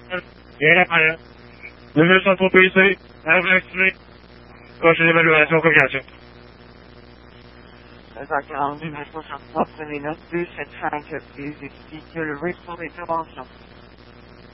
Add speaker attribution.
Speaker 1: Yenemaya. L'évaluation trop PC, inversé. Coche l'évaluation communication.
Speaker 2: Docteur Arnaud, 963, prenez note 2752, explique le rythme d'intervention.